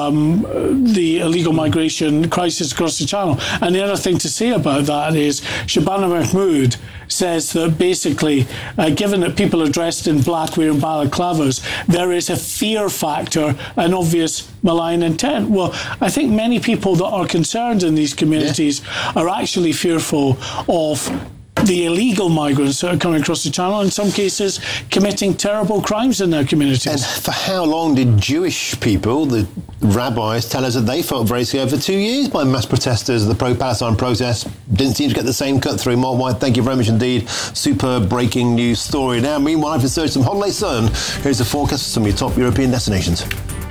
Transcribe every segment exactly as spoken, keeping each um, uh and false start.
um, the illegal migration crisis across the Channel. And the other thing to say about that is Shabana Mahmood says that basically, uh, given that people are dressed in black wearing balaclavas, there is a fear factor, an obvious malign intent. Well, I think many people that are concerned in these communities yeah. are actually fearful of the illegal migrants that are coming across the Channel, in some cases committing terrible crimes in their communities. And for how long did Jewish people, the rabbis, tell us that they felt very scared? For two years by mass protesters, the pro-Palestine protests didn't seem to get the same cut through. Mark White, thank you very much indeed. Super breaking news story. Now, meanwhile, I've researched some holiday sun. Here's the forecast for some of your top European destinations.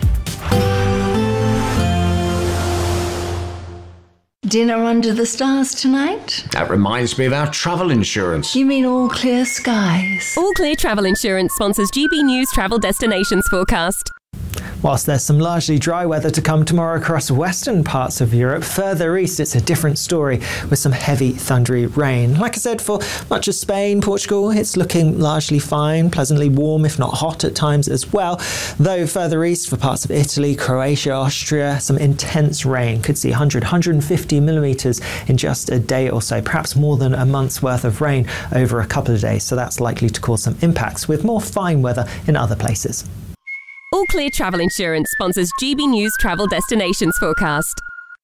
Dinner under the stars tonight? That reminds me of our travel insurance. You mean All Clear Skies? All Clear Travel Insurance sponsors G B News Travel Destinations Forecast. Whilst there's some largely dry weather to come tomorrow across western parts of Europe, further east it's a different story with some heavy thundery rain. Like I said, for much of Spain, Portugal, it's looking largely fine, pleasantly warm if not hot at times as well. Though further east for parts of Italy, Croatia, Austria, some intense rain. Could see one hundred, one hundred fifty millimetres in just a day or so, perhaps more than a month's worth of rain over a couple of days. So that's likely to cause some impacts with more fine weather in other places. All Clear Travel Insurance sponsors G B News Travel Destinations Forecast.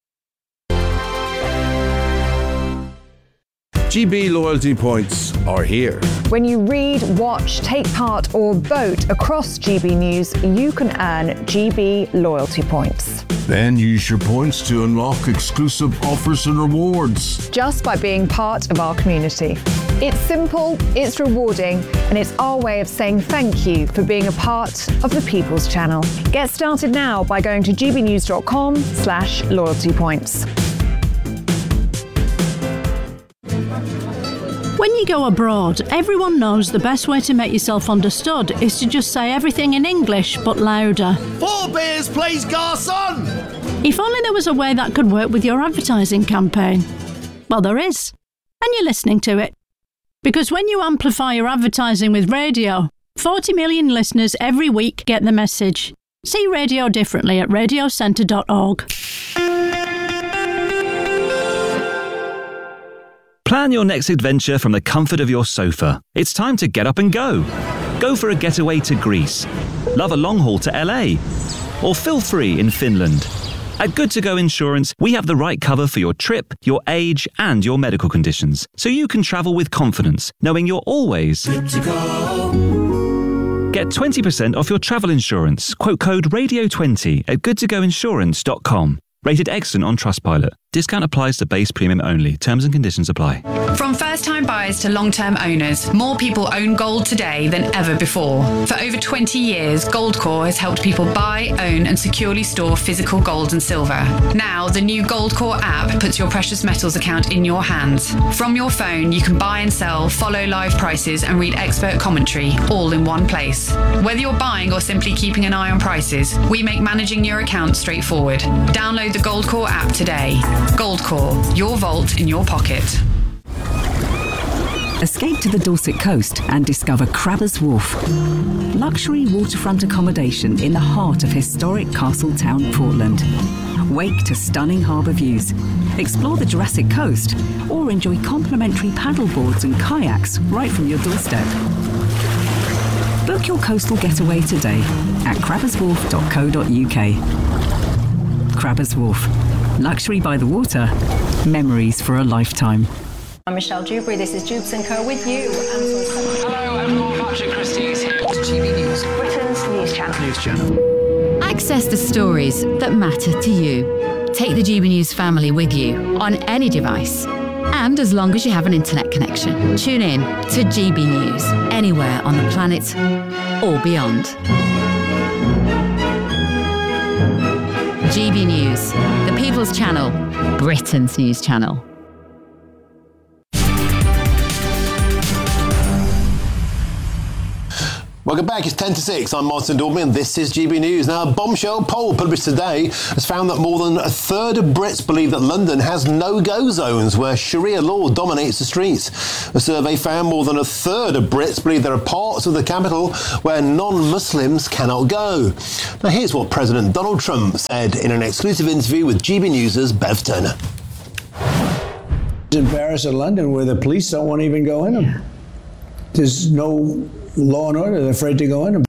G B loyalty points are here. When you read, watch, take part or vote across G B News, you can earn G B loyalty points. Then use your points to unlock exclusive offers and rewards. Just by being part of our community. It's simple, it's rewarding, and it's our way of saying thank you for being a part of the People's Channel. Get started now by going to gbnews.com slash loyalty points. When you go abroad, everyone knows the best way to make yourself understood is to just say everything in English, but louder. Four beers, please, garçon! If only there was a way that could work with your advertising campaign. Well, there is. And you're listening to it. Because when you amplify your advertising with radio, forty million listeners every week get the message. See radio differently at radio centre dot org. Plan your next adventure from the comfort of your sofa. It's time to get up and go. Go for a getaway to Greece. Love a long haul to L A. Or feel free in Finland. At Good To Go Insurance, we have the right cover for your trip, your age, and your medical conditions, so you can travel with confidence, knowing you're always good to go. Get twenty percent off your travel insurance. Quote code radio twenty at good to go insurance dot com. Rated excellent on Trustpilot. Discount applies to base premium only. Terms and conditions apply. From first-time buyers to long-term owners, more people own gold today than ever before. For over twenty years, Goldcore has helped people buy, own and securely store physical gold and silver. Now, the new Goldcore app puts your precious metals account in your hands. From your phone, you can buy and sell, follow live prices and read expert commentary, all in one place. Whether you're buying or simply keeping an eye on prices, we make managing your account straightforward. Download the Goldcore app today. Goldcore, your vault in your pocket. Escape to the Dorset coast and discover Crabbers Wharf. Luxury waterfront accommodation in the heart of historic Castle Town, Portland. Wake to stunning harbour views. Explore the Jurassic Coast or enjoy complimentary paddleboards and kayaks right from your doorstep. Book your coastal getaway today at crabbers wharf dot co dot uk. Crabbers Wharf. Luxury by the water. Memories for a lifetime. I'm Michelle Dewberry. This is Jubes and Co. with you. Hello, I'm Paul Patrick Christie. Here to G B News, Britain's news channel. News channel. Access the stories that matter to you. Take the G B News family with you on any device. And as long as you have an internet connection, tune in to G B News anywhere on the planet or beyond. G B News, the People's Channel, Britain's news channel. Welcome back. It's ten to six. I'm Martin Daubney and this is G B News. Now, a bombshell poll published today has found that more than a third of Brits believe that London has no-go zones where Sharia law dominates the streets. The survey found more than a third of Brits believe there are parts of the capital where non-Muslims cannot go. Now, here's what President Donald Trump said in an exclusive interview with G B News' Bev Turner. In Paris and London where the police don't want to even go in them. There's no law and order, they're afraid to go in them.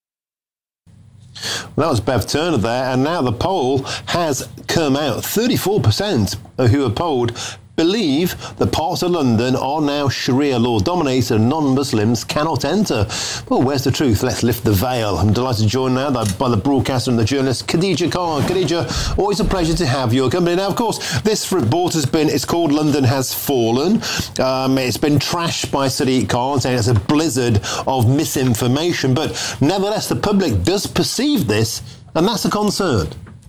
Well, that was Bev Turner there, and now the poll has come out. thirty-four percent of who are polled believe that parts of London are now Sharia law dominated and non-Muslims cannot enter. Well, where's the truth? Let's lift the veil. I'm delighted to join now by the broadcaster and the journalist Khadija Khan. Khadija, always a pleasure to have your company. Now, of course, this report has been, it's called London Has Fallen. Um, it's been trashed by Sadiq Khan, saying it's a blizzard of misinformation. But nevertheless, the public does perceive this, and that's a concern.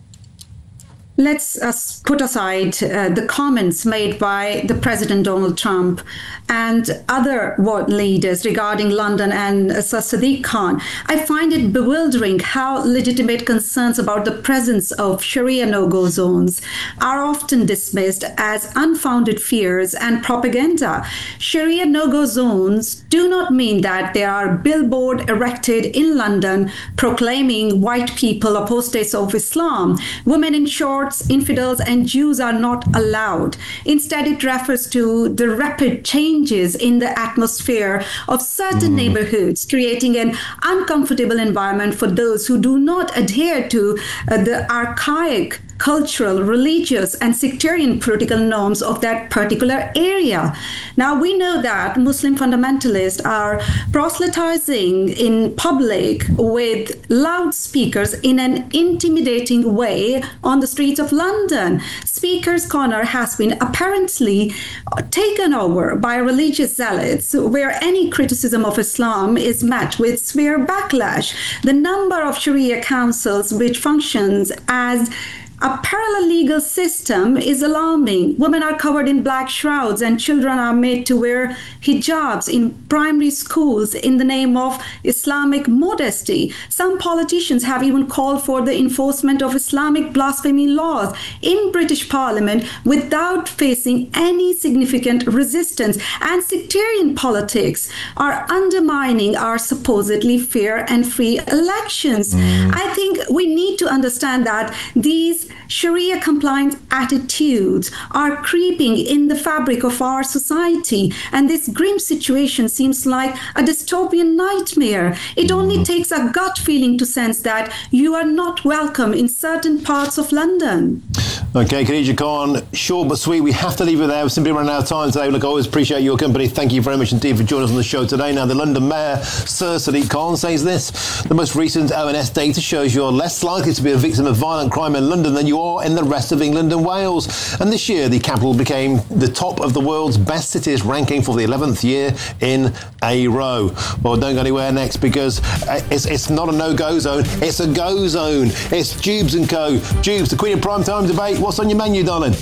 Let's uh, put aside uh, the comments made by the President Donald Trump and other world leaders regarding London and uh, Sir Sadiq Khan. I find it bewildering how legitimate concerns about the presence of Sharia no-go zones are often dismissed as unfounded fears and propaganda. Sharia no-go zones do not mean that there are billboards erected in London proclaiming white people apostates of Islam. Women in shorts, infidels and Jews are not allowed. Instead, it refers to the rapid changes in the atmosphere of certain mm. neighborhoods, creating an uncomfortable environment for those who do not adhere to uh, the archaic cultural, religious, and sectarian political norms of that particular area. Now, we know that Muslim fundamentalists are proselytizing in public with loudspeakers in an intimidating way on the streets of London. Speaker's Corner has been apparently taken over by religious zealots, where any criticism of Islam is met with severe backlash. The number of Sharia councils which functions as a parallel legal system is alarming. Women are covered in black shrouds and children are made to wear hijabs in primary schools in the name of Islamic modesty. Some politicians have even called for the enforcement of Islamic blasphemy laws in British Parliament without facing any significant resistance. And sectarian politics are undermining our supposedly fair and free elections. Mm. I think we need to understand that these Sharia compliant attitudes are creeping in the fabric of our society, and this grim situation seems like a dystopian nightmare. It only takes a gut feeling to sense that you are not welcome in certain parts of London. Okay, Khadija Khan, short but sweet. We have to leave it there. We've simply run out of time today. Look, I always appreciate your company. Thank you very much indeed for joining us on the show today. Now, the London Mayor, Sir Sadiq Khan, says this: the most recent O N S data shows you're less likely to be a victim of violent crime in London than you are in the rest of England and Wales. And this year, the capital became the top of the world's best cities ranking for the eleventh year in a row. Well, don't go anywhere next, because it's, it's not a no-go zone. It's a go zone. It's Jubes and Co. Jubes, the Queen of Primetime debate. What's on your menu, darling?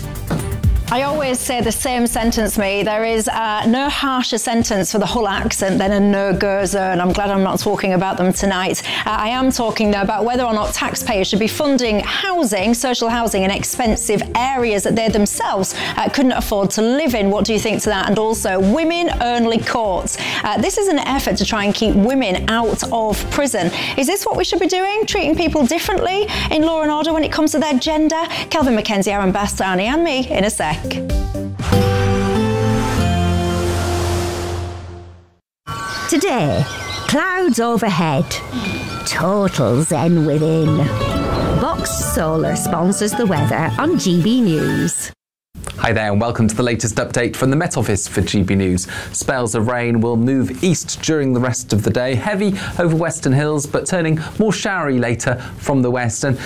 I always say the same sentence, me. There is uh, no harsher sentence for the Hull accent than a no-go zone. I'm glad I'm not talking about them tonight. Uh, I am talking, though, about whether or not taxpayers should be funding housing, social housing, in expensive areas that they themselves uh, couldn't afford to live in. What do you think to that? And also, women-only courts. Uh, this is an effort to try and keep women out of prison. Is this what we should be doing? Treating people differently in law and order when it comes to their gender? Kelvin McKenzie, Aaron Bastani, and me in a sec. Today, clouds overhead, total zen within. Box Solar sponsors the weather on G B News. Hi there and welcome to the latest update from the Met Office for G B News. Spells of rain will move east during the rest of the day, heavy over western hills but turning more showery later from the west, and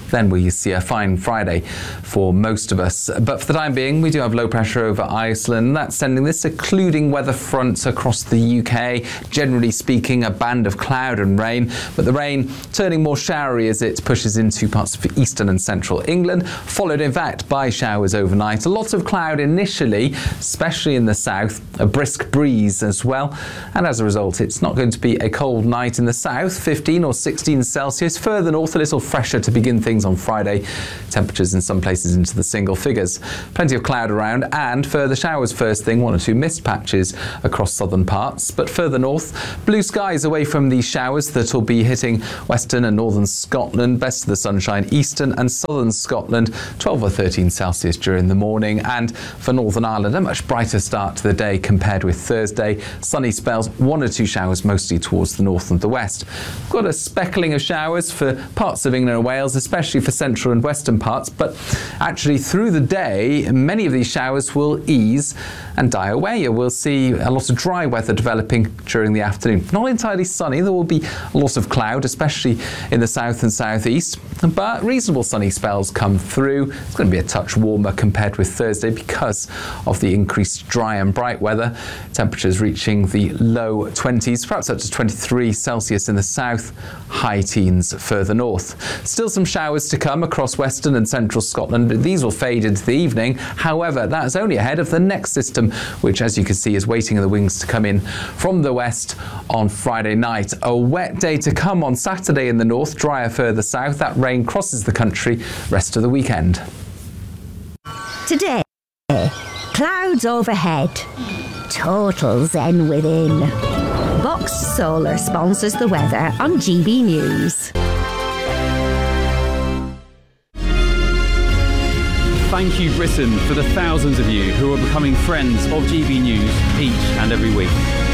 then we see a fine Friday for most of us. But for the time being, we do have low pressure over Iceland. That's sending this occluding weather front across the U K. Generally speaking, a band of cloud and rain, but the rain turning more showery as it pushes into parts of eastern and central England, followed in fact by showers overnight. A lot of cloud initially, especially in the south, a brisk breeze as well, and as a result it's not going to be a cold night in the south, fifteen or sixteen Celsius. Further north, a little fresher to begin things on Friday. Temperatures in some places into the single figures. Plenty of cloud around and further showers first thing, one or two mist patches across southern parts, but further north, blue skies away from these showers that will be hitting western and northern Scotland. Best of the sunshine, eastern and southern Scotland, twelve or thirteen Celsius during the morning. And for Northern Ireland, a much brighter start to the day compared with Thursday. Sunny spells, one or two showers mostly towards the north and the west. We've got a speckling of showers for parts of England and Wales, especially for central and western parts, but actually through the day many of these showers will ease and die away. We'll see a lot of dry weather developing during the afternoon. Not entirely sunny, there will be a lot of cloud, especially in the south and southeast, but reasonable sunny spells come through. It's going to be a touch warmer compared with Thursday because of the increased dry and bright weather. Temperatures reaching the low twenties, perhaps up to twenty-three Celsius in the south, high teens further north. Still some showers to come across western and central Scotland, but these will fade into the evening. However, that's only ahead of the next system, which as you can see is waiting in the wings to come in from the west on Friday night. A wet day to come on Saturday in the north, drier further south. That rain crosses the country rest of the weekend. Today, clouds overhead, total zen within. Box Solar sponsors the weather on G B News. Thank you, Britain, for the thousands of you who are becoming friends of G B News each and every week.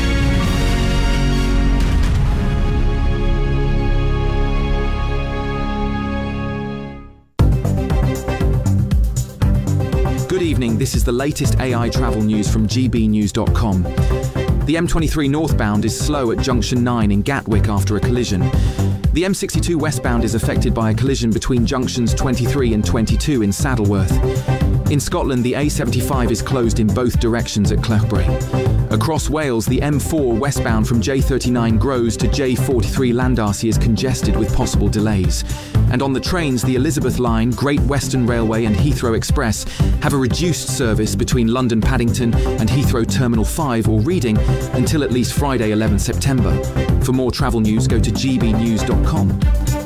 Good evening, this is the latest A I travel news from G B news dot com. The M twenty-three northbound is slow at junction nine in Gatwick after a collision. The M sixty-two westbound is affected by a collision between junctions twenty-three and twenty-two in Saddleworth. In Scotland, the A seventy-five is closed in both directions at Cloughbury. Across Wales, the M four westbound from J thirty-nine Grows to J forty-three Landarcy is congested with possible delays. And on the trains, the Elizabeth Line, Great Western Railway and Heathrow Express have a reduced service between London Paddington and Heathrow Terminal five or Reading until at least Friday eleventh September. For more travel news, go to G B news dot com.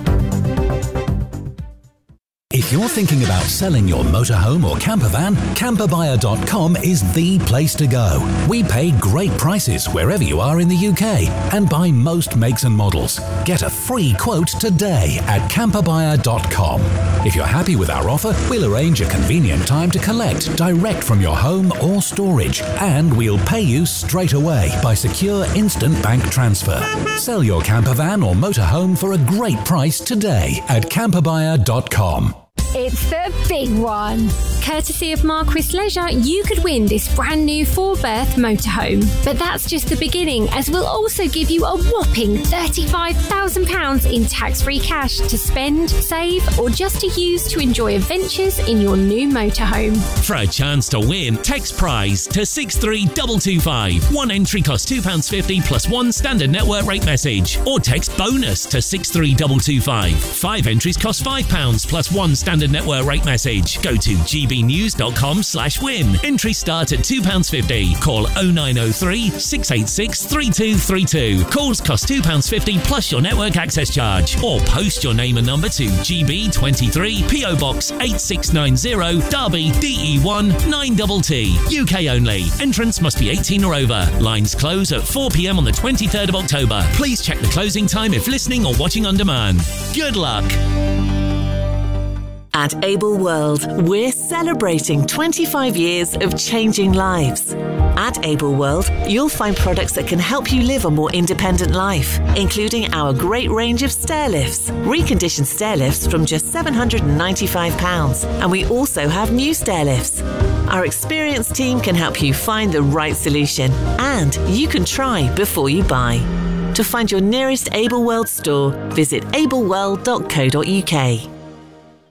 If you're thinking about selling your motorhome or camper van, camper buyer dot com is the place to go. We pay great prices wherever you are in the U K and buy most makes and models. Get a free quote today at camper buyer dot com. If you're happy with our offer, we'll arrange a convenient time to collect direct from your home or storage, and we'll pay you straight away by secure instant bank transfer. Sell your camper van or motorhome for a great price today at camper buyer dot com. It's the big one. Courtesy of Marquis Leisure, you could win this brand new four-berth motorhome. But that's just the beginning, as we'll also give you a whopping thirty-five thousand pounds in tax-free cash to spend, save, or just to use to enjoy adventures in your new motorhome. For a chance to win, text prize to six three two two five. One entry costs two pounds fifty plus one standard network rate message. Or text bonus to six three two two five. Five entries cost five pounds plus one standard network rate message. Go to G B news dot com slash win. Entries start at two pounds fifty. Call oh nine oh three, six eight six, three two three two. Calls cost two pounds fifty plus your network access charge. Or post your name and number to G B twenty-three, P O Box eight six nine zero, Derby, D E one nine T T. U K only. Entrance must be eighteen or over. Lines close at four p m on the twenty-third of October. Please check the closing time if listening or watching on demand. Good luck. At Able World, we're celebrating twenty-five years of changing lives. At Able World, you'll find products that can help you live a more independent life, including our great range of stair lifts, reconditioned stair lifts from just seven hundred ninety-five pounds, and we also have new stair lifts. Our experienced team can help you find the right solution, and you can try before you buy. To find your nearest Able World store, visit able world dot co dot u k.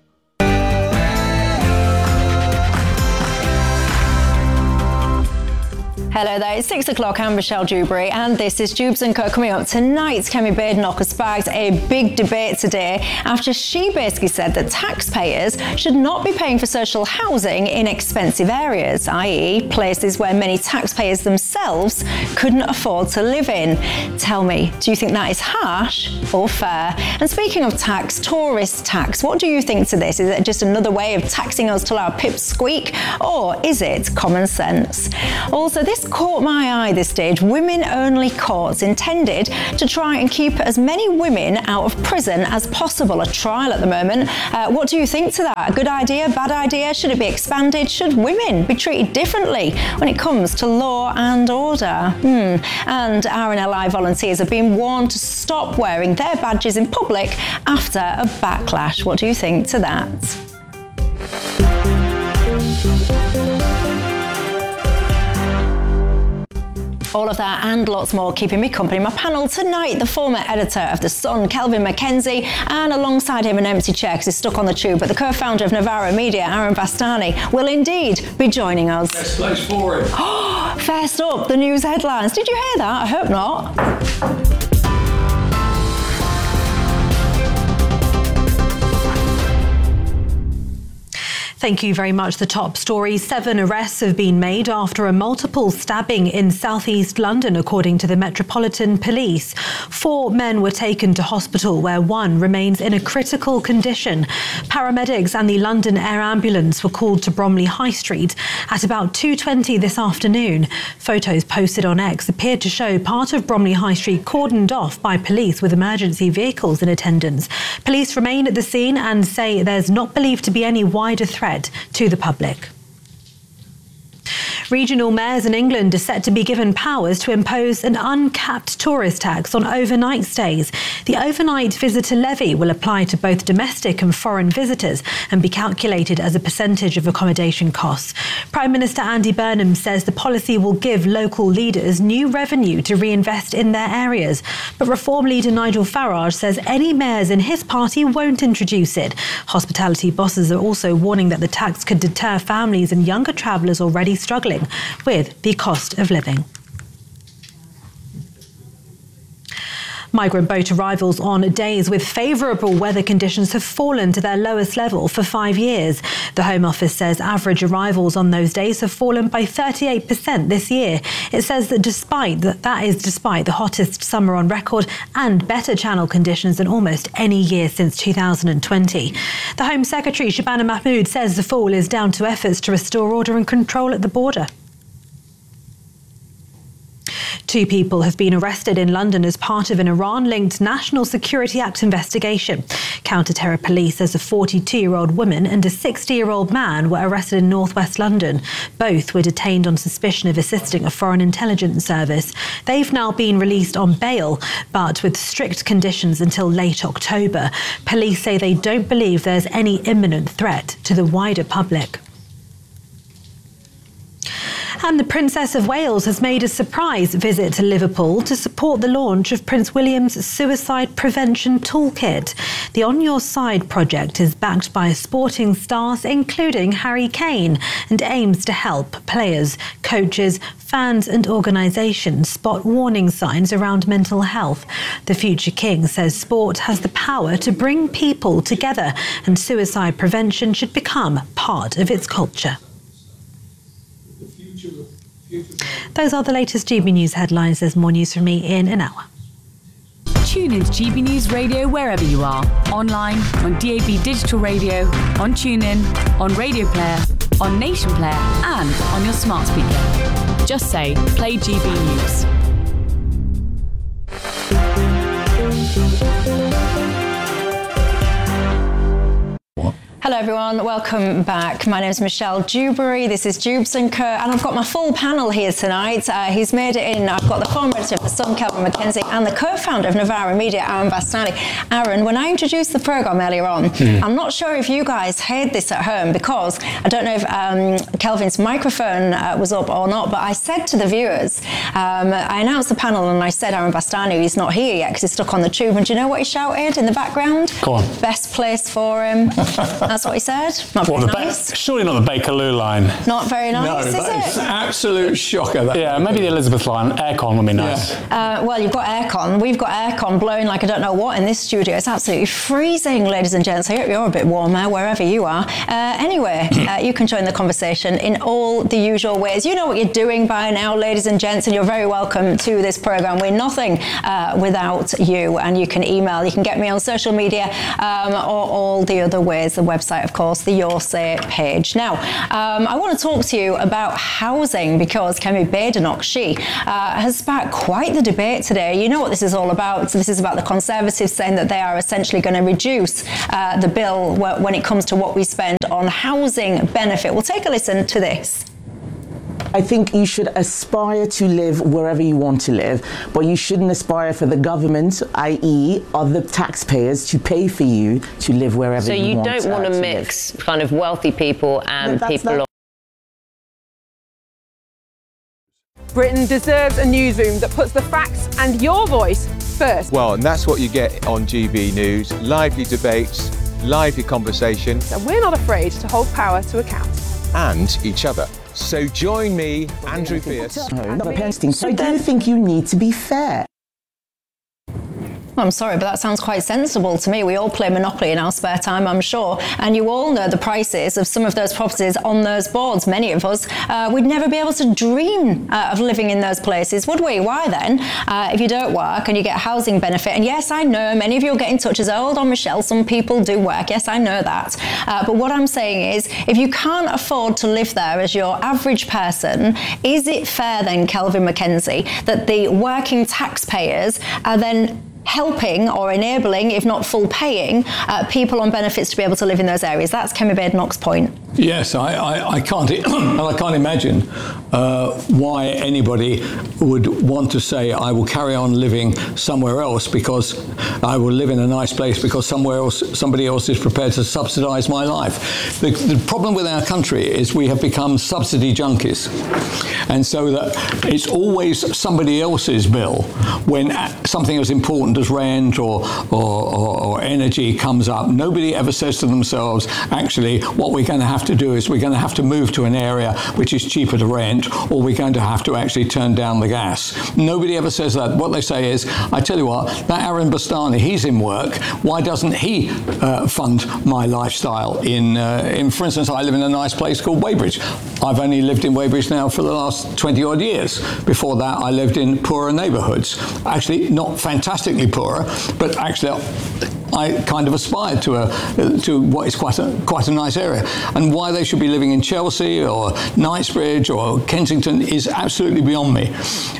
Hello there, it's six o'clock. I'm Michelle Dewberry, and this is Jubes and Co. Coming up tonight, Kemi Badenoch has sparked a big debate today after she basically said that taxpayers should not be paying for social housing in expensive areas, that is places where many taxpayers themselves couldn't afford to live in. Tell me, do you think that is harsh or fair? And speaking of tax, tourist tax, what do you think to this? Is it just another way of taxing us till our pips squeak, or is it common sense? Also, this caught my eye this stage. Women-only courts intended to try and keep as many women out of prison as possible. A trial at the moment. Uh, what do you think to that? A good idea? Bad idea? Should it be expanded? Should women be treated differently when it comes to law and order? Hmm. And R N L I volunteers have been warned to stop wearing their badges in public after a backlash. What do you think to that? All of that and lots more keeping me company. My panel tonight, the former editor of The Sun, Kelvin MacKenzie, and alongside him an empty chair because he's stuck on the tube, but the co-founder of Novara Media, Aaron Bastani, will indeed be joining us. Best place for him. First up, the news headlines. Did you hear that? I hope not. Thank you very much. The top story. Seven arrests have been made after a multiple stabbing in southeast London, according to the Metropolitan Police. Four men were taken to hospital, where one remains in a critical condition. Paramedics and the London Air Ambulance were called to Bromley High Street at about two twenty this afternoon. Photos posted on X appeared to show part of Bromley High Street cordoned off by police with emergency vehicles in attendance. Police remain at the scene and say there's not believed to be any wider threat to the public. Regional mayors in England are set to be given powers to impose an uncapped tourist tax on overnight stays. The overnight visitor levy will apply to both domestic and foreign visitors and be calculated as a percentage of accommodation costs. Prime Minister Andy Burnham says the policy will give local leaders new revenue to reinvest in their areas. But Reform leader Nigel Farage says any mayors in his party won't introduce it. Hospitality bosses are also warning that the tax could deter families and younger travellers already struggling with the cost of living. Migrant boat arrivals on days with favourable weather conditions have fallen to their lowest level for five years. The Home Office says average arrivals on those days have fallen by thirty-eight percent this year. It says that despite that, that is despite the hottest summer on record and better channel conditions than almost any year since two thousand twenty. The Home Secretary, Shabana Mahmood, says the fall is down to efforts to restore order and control at the border. Two people have been arrested in London as part of an Iran-linked National Security Act investigation. Counter-terror police says a forty-two-year-old woman and a sixty-year-old man were arrested in northwest London. Both were detained on suspicion of assisting a foreign intelligence service. They've now been released on bail, but with strict conditions until late October. Police say they don't believe there's any imminent threat to the wider public. And the Princess of Wales has made a surprise visit to Liverpool to support the launch of Prince William's Suicide Prevention Toolkit. The On Your Side project is backed by sporting stars including Harry Kane and aims to help players, coaches, fans and organisations spot warning signs around mental health. The future king says sport has the power to bring people together and suicide prevention should become part of its culture. Those are the latest G B News headlines. There's more news from me in an hour. Tune in to G B News Radio wherever you are. Online, on D A B Digital Radio, on TuneIn, on Radio Player, on Nation Player and on your smart speaker. Just say, play G B News. Hello everyone, welcome back. My name is Michelle Dewberry, this is Jubes and Co, and I've got my full panel here tonight. Uh, he's made it in, I've got the former editor of The Sun, Kelvin MacKenzie, and the co-founder of Novara Media, Aaron Bastani. Aaron, when I introduced the programme earlier on, mm. I'm not sure if you guys heard this at home because I don't know if um, Kelvin's microphone uh, was up or not, but I said to the viewers, um, I announced the panel and I said Aaron Bastani, he's not here yet because he's stuck on the tube, and do you know what he shouted in the background? Go on. Best place for him. That's what he said. Not very well, the nice. ba- surely not the Bakerloo line. Not very nice, no, is that is it? an absolute shocker. That yeah, maybe the Elizabeth line. Aircon would be nice. Yeah. Uh, well, you've got aircon. We've got aircon blowing like I don't know what in this studio. It's absolutely freezing, ladies and gents. I hope you're a bit warmer wherever you are. Uh, anyway, uh, you can join the conversation in all the usual ways. You know what you're doing by now, ladies and gents, and you're very welcome to this programme. We're nothing uh, without you, and you can email, you can get me on social media um, or all the other ways. The website, of course, the Your Say page. Now, um, I want to talk to you about housing because Kemi Badenoch, she uh, has sparked quite the debate today. You know what this is all about. So this is about the Conservatives saying that they are essentially going to reduce uh, the bill when it comes to what we spend on housing benefit. We'll take a listen to this. I think you should aspire to live wherever you want to live, but you shouldn't aspire for the government, that is other taxpayers, to pay for you to live wherever so you, you want. So you don't want uh, to to mix live. kind of wealthy people and That's people that. on... Britain deserves a newsroom that puts the facts and your voice first. Well, and that's what you get on G B News. Lively debates, lively conversation. And we're not afraid to hold power to account. And each other. So join me, Andrew Pierce. No, not a parenting. So I do think you need to be fair. I'm sorry, but that sounds quite sensible to me. We all play Monopoly in our spare time, I'm sure. And you all know the prices of some of those properties on those boards. Many of us, uh, we'd never be able to dream uh, of living in those places, would we? Why then? Uh, if you don't work and you get housing benefit, and yes, I know many of you will get in touch as, oh, hold on, Michelle, some people do work. Yes, I know that. Uh, but what I'm saying is, if you can't afford to live there as your average person, is it fair then, Kelvin McKenzie, that the working taxpayers are then helping or enabling, if not full paying, uh, people on benefits to be able to live in those areas? That's Kemi Badenoch's point. Yes, I, I, I can't I can't imagine uh, why anybody would want to say I will carry on living somewhere else because I will live in a nice place because somewhere else somebody else is prepared to subsidise my life. The, the problem with our country is we have become subsidy junkies, and so that it's always somebody else's bill when something as important as rent or, or, or, or energy comes up. Nobody ever says to themselves, actually, what we're going to have to do is we're going to have to move to an area which is cheaper to rent, or we're going to have to actually turn down the gas. Nobody ever says that. What they say is, I tell you what, that Aaron Bastani, he's in work. Why doesn't he uh, fund my lifestyle? In, uh, in, for instance, I live in a nice place called Weybridge. I've only lived in Weybridge now for the last twenty odd years. Before that, I lived in poorer neighbourhoods. Actually, not fantastically poorer, but actually I kind of aspired to a to what is quite a quite a nice area. And why they should be living in Chelsea or Knightsbridge or Kensington is absolutely beyond me.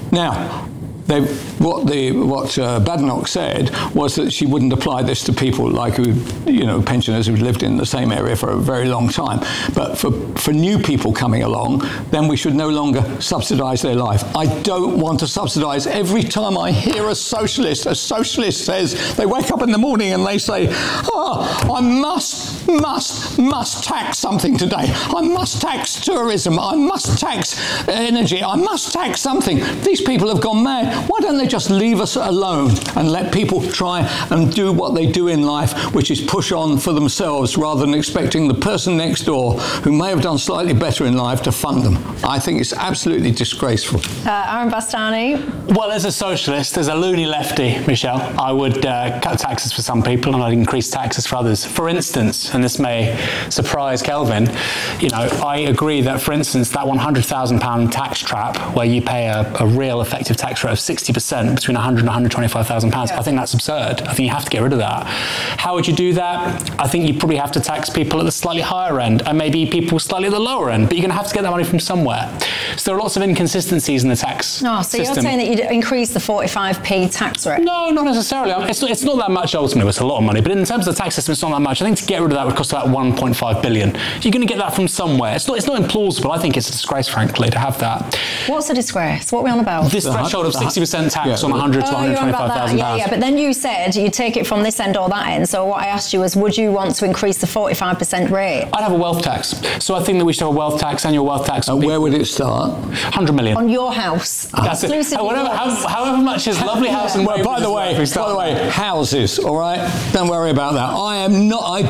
Now, They, what the what uh, Badenoch said was that she wouldn't apply this to people like who, you know, pensioners who'd lived in the same area for a very long time. But for, for new people coming along, then we should no longer subsidise their life. I don't want to subsidise. Every time I hear a socialist, a socialist says, they wake up in the morning and they say, oh, I must, must, must tax something today. I must tax tourism. I must tax energy. I must tax something. These people have gone mad. Why don't they just leave us alone and let people try and do what they do in life, which is push on for themselves rather than expecting the person next door who may have done slightly better in life to fund them? I think it's absolutely disgraceful. Uh, Aaron Bastani? Well, as a socialist, as a loony lefty, Michelle, I would uh, cut taxes for some people and I'd increase taxes for others. For instance, and this may surprise Kelvin, you know, I agree that, for instance, that one hundred thousand pounds tax trap where you pay a, a real effective tax rate of sixty percent between one hundred and one hundred twenty-five thousand pounds. Yeah. I think that's absurd. I think you have to get rid of that. How would you do that? I think you probably have to tax people at the slightly higher end and maybe people slightly at the lower end, but you're going to have to get that money from somewhere. So there are lots of inconsistencies in the tax Oh, so system. You're saying that you'd increase the forty-five p tax rate? No, not necessarily. It's not, it's not that much ultimately. It's a lot of money, but in terms of the tax system, it's not that much. I think to get rid of that would cost about one point five billion. You're going to get that from somewhere. It's not, it's not implausible. I think it's a disgrace, frankly, to have that. What's a disgrace? What are we on about? This threshold of sixty percent tax yeah. on one hundred oh, to one hundred twenty-five thousand pounds. Yeah, yeah, but then you said you'd take it from this end or that end. So what I asked you was, would you want to increase the forty-five percent rate? I'd have a wealth tax. So I think that we should have a wealth tax, annual wealth tax. And where would it start? one hundred million. On your house. That's it. Whatever, however, however much his lovely house yeah. and well, by the way, by the way, houses, all right? Don't worry about that. I am not, I do not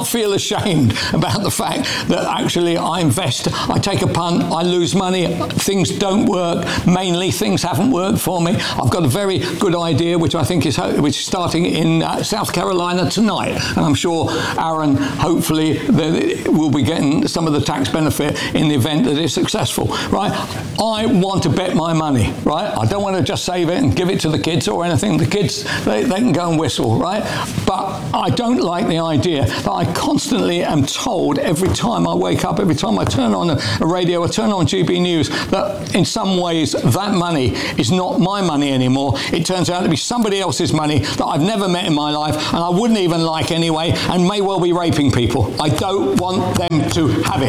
feel ashamed about the fact that actually I invest, I take a punt, I lose money, things don't work. Mainly things haven't worked for me. I've got a very good idea, which I think is which is starting in uh, South Carolina tonight. And I'm sure Aaron, hopefully, will be getting some of the tax benefit in the event that it's successful, right? I want to bet my money, right? I don't want to just save it and give it to the kids or anything. The kids, they, they can go and whistle, right? But I don't like the idea that I constantly am told every time I wake up, every time I turn on a, a radio, I turn on G B News, that in some ways that money is not my money anymore. It turns out to be somebody else's money that I've never met in my life and I wouldn't even like anyway, and may well be raping people. I don't want them to have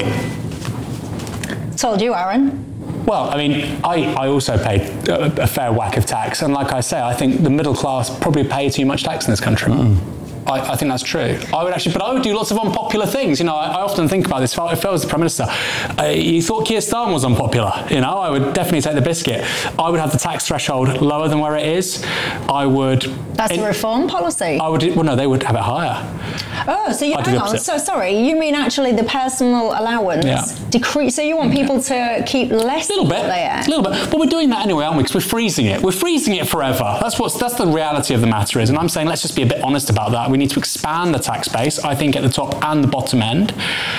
it. Told you, Aaron. Well, I mean, I, I also pay a, a fair whack of tax, and like I say, I think the middle class probably pay too much tax in this country. Mm. I, I think that's true. I would actually, but I would do lots of unpopular things. You know, I, I often think about this. If I, if I was the Prime Minister, uh, you thought Keir Starmer was unpopular. You know, I would definitely take the biscuit. I would have the tax threshold lower than where it is. I would. That's a reform policy. I would. Well, no, they would have it higher. Oh, so you, hang on. So sorry, you mean actually the personal allowance yeah. decrease? So you want people to keep less? A little bit. There? A little bit. But we're doing that anyway, aren't we? Because we're freezing it. We're freezing it forever. That's what's. That's the reality of the matter is. And I'm saying let's just be a bit honest about that. We need to expand the tax base, I think, at the top and the bottom end.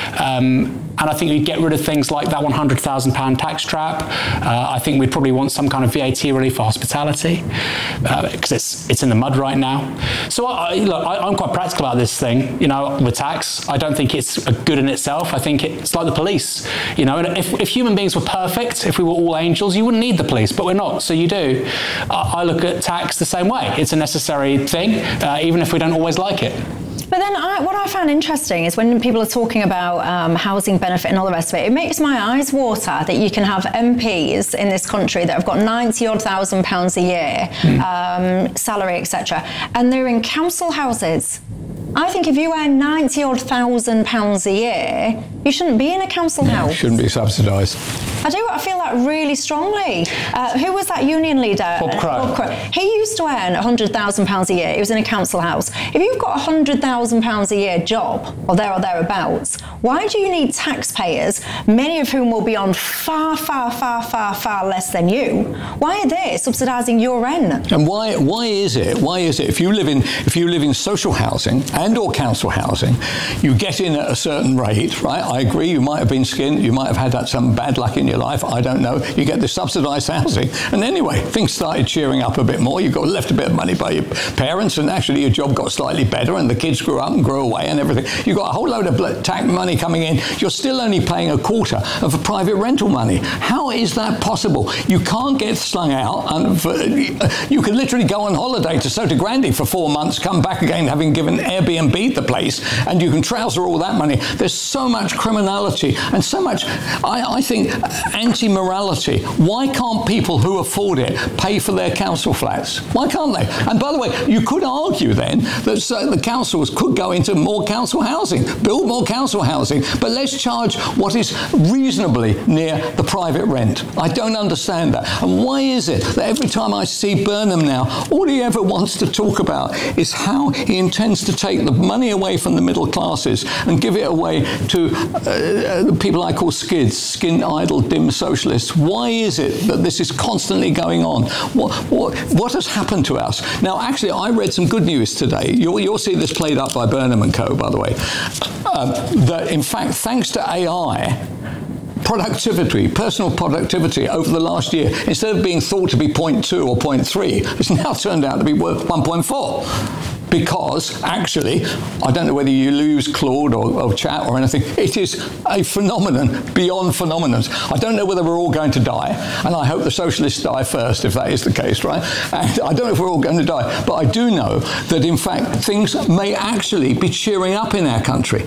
Um, and I think we'd get rid of things like that one hundred thousand pound tax trap. Uh, I think we'd probably want some kind of V A T relief for hospitality, because uh, it's it's in the mud right now. So I, look, I, I'm quite practical about this thing, you know, with tax. I don't think it's good in itself. I think it's like the police, you know. And if, if human beings were perfect, if we were all angels, you wouldn't need the police, but we're not, so you do. Uh, I look at tax the same way. It's a necessary thing, uh, even if we don't always like it. But then I, what I found interesting is when people are talking about um, housing benefit and all the rest of it, it makes my eyes water that you can have M Ps in this country that have got ninety odd thousand pounds a year, mm. um, salary, et cetera, and they're in council houses. I think if you earn ninety odd thousand pounds a year, you shouldn't be in a council house. It shouldn't be subsidised. I do. I feel that really strongly. Uh, who was that union leader? Bob Crow. Bob Crow. He used to earn one hundred thousand pounds a year. He was in a council house. If you've got a one hundred thousand pounds a year job, or there or thereabouts, why do you need taxpayers, many of whom will be on far, far, far, far, far less than you? Why are they subsidising your rent? And why why is it? Why is it? If you live in if you live in social housing and or council housing, you get in at a certain rate, right? I agree. You might have been skinned. You might have had some bad luck in your life. I don't know. You get the subsidised housing, and anyway, things started cheering up a bit more. You got left a bit of money by your parents, and actually your job got slightly better, and the kids grew up and grew away, and everything. You got a whole load of tax money coming in. You're still only paying a quarter of a private rental money. How is that possible? You can't get slung out, and for, you can literally go on holiday to Sotogrande for four months, come back again having given Airbnb the place, and you can trouser all that money. There's so much criminality and so much, I, I think, anti-morality. Why can't people who afford it pay for their council flats? Why can't they? And by the way, you could argue then that so the councils could go into more council housing, build more council housing, but let's charge what is reasonably near the private rent. I don't understand that. And why is it that every time I see Burnham now, all he ever wants to talk about is how he intends to take the money away from the middle classes and give it away to uh, the people I call skids, skin-idle, dim socialists. Why is it that this is constantly going on? What, what, what has happened to us? Now, actually, I read some good news today. You'll, you'll see this played up by Burnham and Co, by the way, um, that, in fact, thanks to A I, productivity, personal productivity over the last year, instead of being thought to be zero point two or zero point three, it's now turned out to be worth one point four. Because actually, I don't know whether you lose Claude or, or Chat or anything, it is a phenomenon beyond phenomenons. I don't know whether we're all going to die, and I hope the socialists die first, if that is the case, right? And I don't know if we're all going to die, but I do know that, in fact, things may actually be cheering up in our country.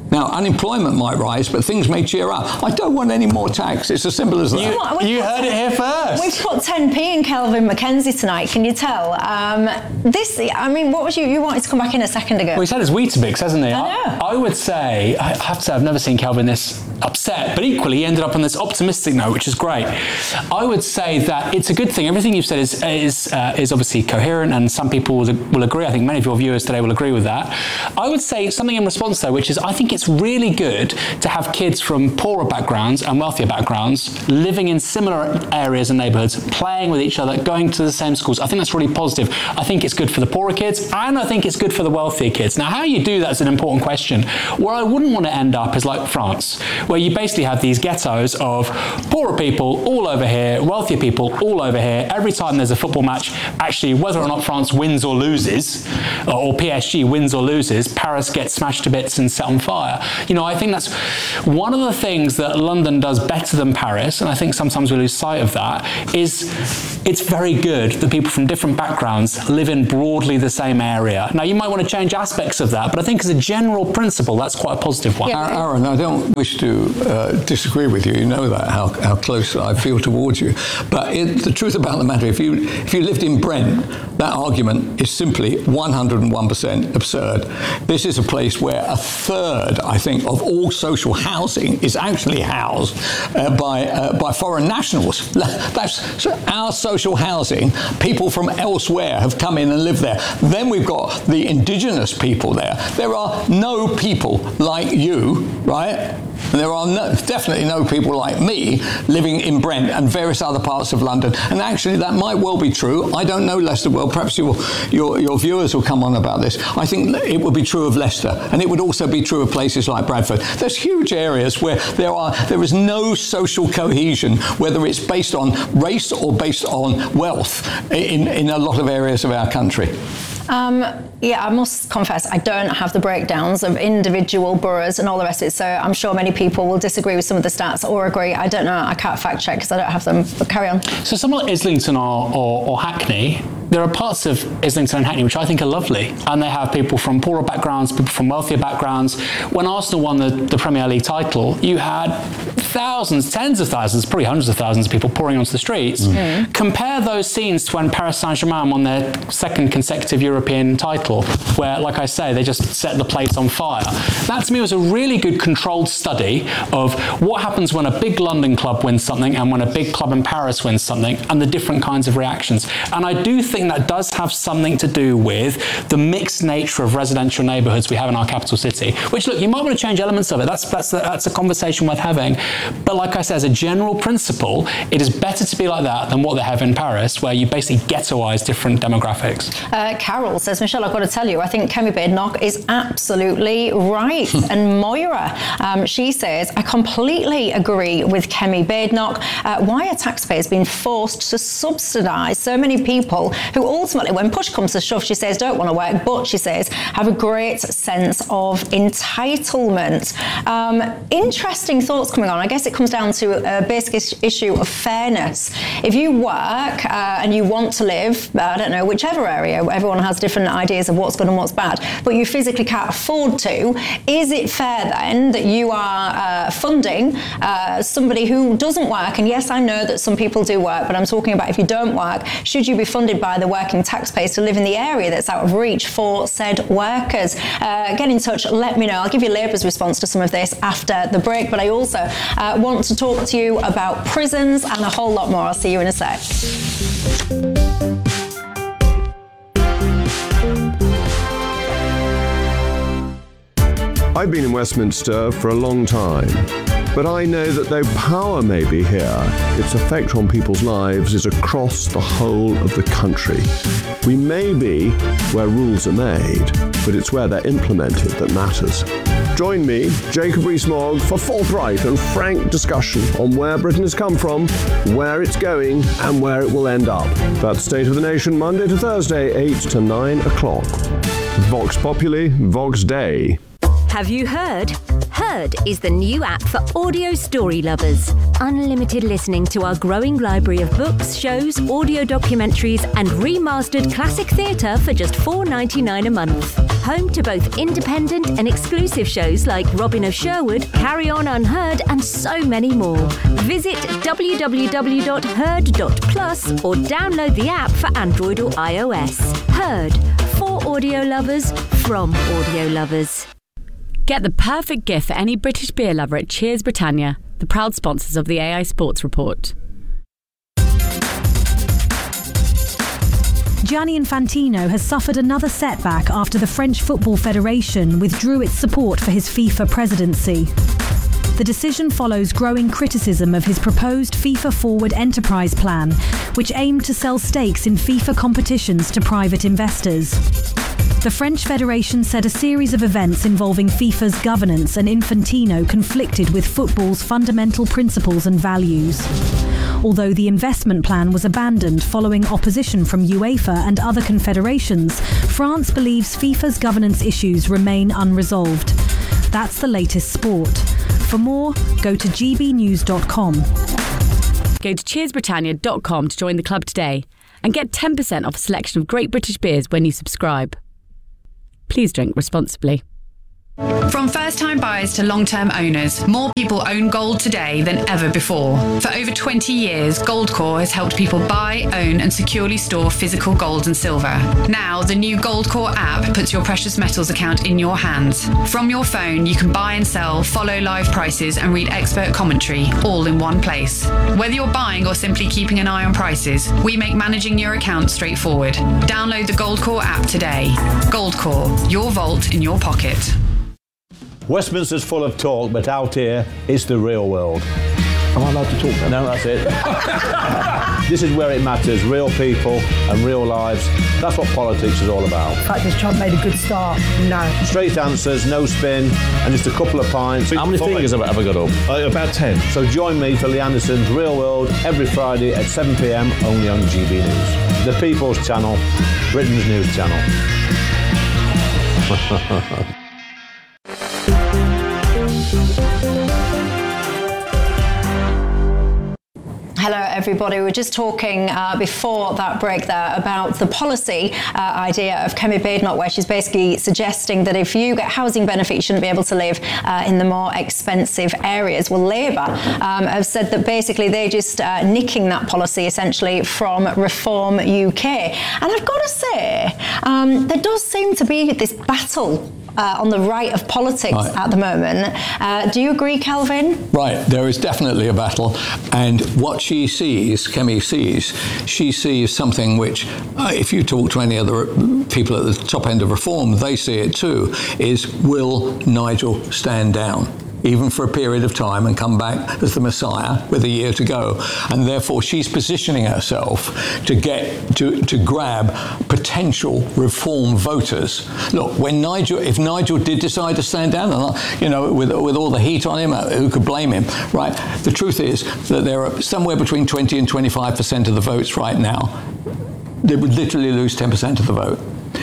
Now, unemployment might rise, but things may cheer up. I don't want any more tax. It's as simple as that. You, What, you heard it here first. We've put ten p in Kelvin McKenzie tonight, can you tell? Um, this, I mean, what was you, you wanted to come back in a second ago. Well, he's had his Weetabix, hasn't he? I know. I, I would say, I have to say, I've never seen Kelvin this upset, but equally he ended up on this optimistic note, which is great. I would say that it's a good thing. Everything you've said is is, uh, is obviously coherent, and some people will, will agree. I think many of your viewers today will agree with that. I would say something in response, though, which is I think it's really good to have kids from poorer backgrounds and wealthier backgrounds living in similar areas and neighbourhoods, playing with each other, going to the same schools. I think that's really positive. I think it's good for the poorer kids, and I think it's good for the wealthier kids. Now, how you do that is an important question. Where I wouldn't want to end up is like France, where you basically have these ghettos of poorer people all over here, wealthier people all over here. Every time there's a football match, actually, whether or not France wins or loses, or P S G wins or loses, Paris gets smashed to bits and set on fire. You know, I think that's one of the things that London does better than Paris, and I think sometimes we lose sight of that, is it's very good that people from different backgrounds live in broadly the same area. Now, you might want to change aspects of that, but I think as a general principle, that's quite a positive one. Yeah. Aaron, I don't wish to uh, disagree with you. You know that, how, how close I feel towards you. But it, the truth about the matter, if you, if you lived in Brent, that argument is simply one hundred and one percent absurd. This is a place where a third, I think, of all social housing is actually housed uh, by uh, by foreign nationals. That's so our social housing. People from elsewhere have come in and lived there. Then we've got the indigenous people there. There are no people like you, right? And there are no, definitely no people like me living in Brent and various other parts of London. And actually, that might well be true. I don't know Leicester well. Perhaps your, your, your viewers will come on about this. I think it would be true of Leicester, and it would also be true of places like Bradford. There's huge areas where there are there is no social cohesion, whether it's based on race or based on wealth, in, in a lot of areas of our country. Um, yeah, I must confess, I don't have the breakdowns of individual boroughs and all the rest of it, so I'm sure many people will disagree with some of the stats or agree. I don't know, I can't fact check because I don't have them, but carry on. So somewhere like Islington or, or, or Hackney, there are parts of Islington and Hackney which I think are lovely, and they have people from poorer backgrounds, people from wealthier backgrounds. When Arsenal won the, the Premier League title, you had thousands, tens of thousands, probably hundreds of thousands of people pouring onto the streets. Mm. Compare those scenes to when Paris Saint-Germain won their second consecutive European title, where, like I say, they just set the place on fire. That to me was a really good controlled study of what happens when a big London club wins something and when a big club in Paris wins something, and the different kinds of reactions. And I do think that does have something to do with the mixed nature of residential neighbourhoods we have in our capital city, which, look, you might want to change elements of it. That's, that's, a, that's a conversation worth having. But like I said, as a general principle, it is better to be like that than what they have in Paris, where you basically ghettoise different demographics. Uh, Carol says, Michelle, I've got to tell you, I think Kemi Badenoch is absolutely right. And Moira, um, she says, I completely agree with Kemi Badenoch. Uh, why are taxpayers being forced to subsidise so many people who ultimately, when push comes to shove, she says, don't want to work, but she says, have a great sense of entitlement. Um, interesting thoughts coming on. I guess it comes down to a basic is- issue of fairness. If you work uh, and you want to live, uh, I don't know, whichever area, everyone has different ideas of what's good and what's bad, but you physically can't afford to, is it fair then that you are uh, funding uh, somebody who doesn't work? And yes, I know that some people do work, but I'm talking about if you don't work, should you be funded by the working taxpayers to live in the area that's out of reach for said workers? Uh, get in touch, let me know. I'll give you Labour's response to some of this after the break, but I also uh, want to talk to you about prisons and a whole lot more. I'll see you in a sec. I've been in Westminster for a long time, but I know that though power may be here, its effect on people's lives is across the whole of the country. We may be where rules are made, but it's where they're implemented that matters. Join me, Jacob Rees-Mogg, for forthright and frank discussion on where Britain has come from, where it's going, and where it will end up. That's State of the Nation, Monday to Thursday, eight to nine o'clock. Vox Populi, Vox Dei. Have you heard? Heard Heard is the new app for audio story lovers. Unlimited listening to our growing library of books, shows, audio documentaries and remastered classic theatre for just four dollars ninety-nine a month. Home to both independent and exclusive shows like Robin of Sherwood, Carry On Unheard and so many more. Visit w w w dot heard dot plus or download the app for Android or iOS. Heard, for audio lovers, from audio lovers. Get the perfect gift for any British beer lover at Cheers Britannia, the proud sponsors of the A I Sports Report. Gianni Infantino has suffered another setback after the French Football Federation withdrew its support for his FIFA presidency. The decision follows growing criticism of his proposed FIFA Forward Enterprise Plan, which aimed to sell stakes in FIFA competitions to private investors. The French Federation said a series of events involving FIFA's governance and Infantino conflicted with football's fundamental principles and values. Although the investment plan was abandoned following opposition from UEFA and other confederations, France believes FIFA's governance issues remain unresolved. That's the latest sport. For more, go to g b news dot com. Go to cheers britannia dot com to join the club today and get ten percent off a selection of great British beers when you subscribe. Please drink responsibly. From first-time buyers to long-term owners, more people own gold today than ever before. For over twenty years, Goldcore has helped people buy, own and securely store physical gold and silver. Now, the new Goldcore app puts your precious metals account in your hands. From your phone, you can buy and sell, follow live prices and read expert commentary, all in one place. Whether you're buying or simply keeping an eye on prices, we make managing your account straightforward. Download the Goldcore app today. Goldcore, your vault in your pocket. Westminster's full of talk, but out here, it's the real world. Am I allowed to talk now? No, that's it. This is where it matters, real people and real lives. That's what politics is all about. In fact, has Trump made a good start? No. Straight answers, no spin, and just a couple of pints. How many fingers have I ever got up? Uh, about ten. So join me for Lee Anderson's Real World every Friday at seven p m only on G B News. The People's Channel, Britain's news channel. Hello, everybody. We were just talking uh, before that break there about the policy uh, idea of Kemi Badenoch, where she's basically suggesting that if you get housing benefit, you shouldn't be able to live uh, in the more expensive areas. Well, Labour um, have said that basically they're just uh, nicking that policy essentially from Reform U K. And I've got to say, um, there does seem to be this battle Uh, on the right of politics right. at the moment. Uh, do you agree, Kelvin? Right, there is definitely a battle, and what she sees, Kemi sees, she sees something which, uh, if you talk to any other people at the top end of Reform, they see it too, is will Nigel stand down? Even for a period of time, and come back as the Messiah with a year to go. And therefore she's positioning herself to get to, to grab potential Reform voters. Look, when Nigel, if Nigel did decide to stand down, and you know, with with all the heat on him, who could blame him, right? The truth is that there are somewhere between twenty and twenty-five percent of the votes right now. They would literally lose ten percent of the vote.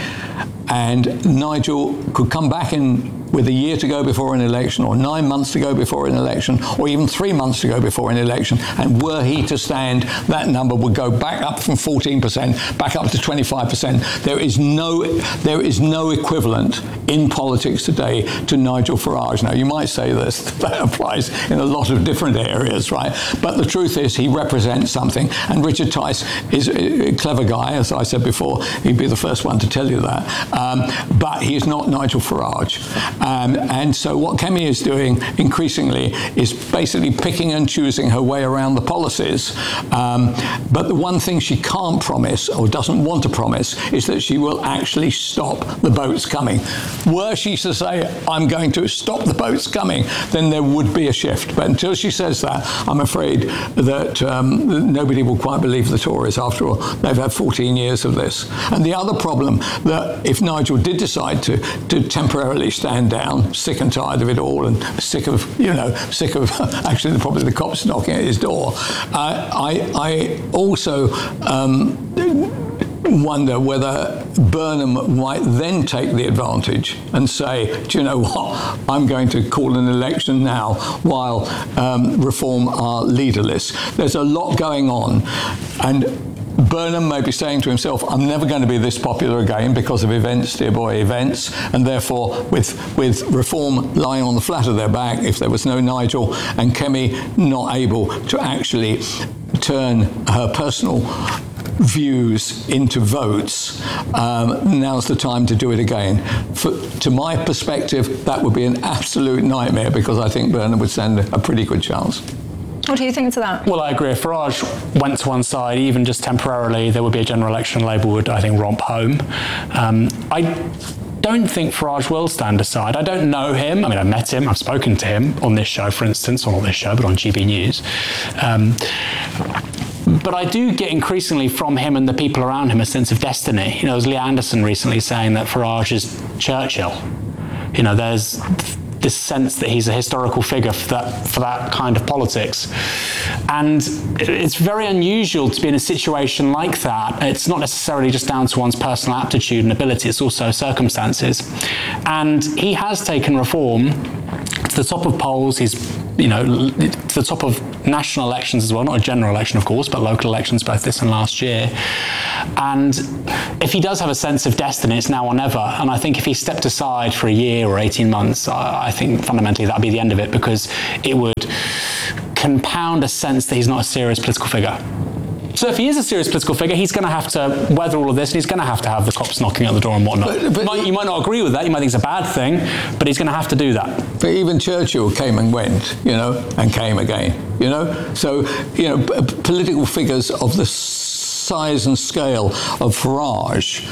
And Nigel could come back in with a year to go before an election, or nine months to go before an election, or even three months to go before an election, and were he to stand, that number would go back up from fourteen percent, back up to twenty-five percent. There is no, there is no equivalent in politics today to Nigel Farage. Now, you might say this, that applies in a lot of different areas, right? But the truth is, he represents something, and Richard Tice is a clever guy, as I said before. He'd be the first one to tell you that. Um, but he is not Nigel Farage. Um, and so what Kemi is doing increasingly is basically picking and choosing her way around the policies. Um, but the one thing she can't promise, or doesn't want to promise, is that she will actually stop the boats coming. Were she to say, I'm going to stop the boats coming, then there would be a shift. But until she says that, I'm afraid that um, nobody will quite believe the Tories. After all, they've had fourteen years of this. And the other problem, that if Nigel did decide to, to temporarily stand down, sick and tired of it all, and sick of, you know, sick of actually probably the cops knocking at his door. Uh, I, I also um, wonder whether Burnham might then take the advantage and say, do you know what, I'm going to call an election now while um, Reform are leaderless. There's a lot going on, and Burnham may be saying to himself, I'm never going to be this popular again because of events, dear boy, events, and therefore with with Reform lying on the flat of their back, if there was no Nigel, and Kemi not able to actually turn her personal views into votes, um, now's the time to do it again. For, to my perspective, that would be an absolute nightmare, because I think Burnham would stand a pretty good chance. What do you think to that? Well, I agree. If Farage went to one side, even just temporarily, there would be a general election and Labour would, I think, romp home. Um, I don't think Farage will stand aside. I don't know him. I mean, I've met him. I've spoken to him on this show, for instance, or not this show, but on G B News. Um, But I do get increasingly from him and the people around him a sense of destiny. You know, there's Lee Anderson recently saying that Farage is Churchill. You know, there's this sense that he's a historical figure for that for that kind of politics. And it's very unusual to be in a situation like that. It's not necessarily just down to one's personal aptitude and ability, it's also circumstances. And he has taken Reform to the top of polls. He's, you know, to the top of national elections as well, not a general election, of course, but local elections, both this and last year. And if he does have a sense of destiny, it's now or never. And I think if he stepped aside for a year or eighteen months, I, I think fundamentally that'd be the end of it, because it would compound a sense that he's not a serious political figure. So if he is a serious political figure, he's going to have to weather all of this, and he's going to have to have the cops knocking at the door and whatnot. But, but you, might, you might not agree with that, you might think it's a bad thing, but he's going to have to do that. But even Churchill came and went, you know, and came again, you know? So, you know, p- political figures of the size and scale of Farage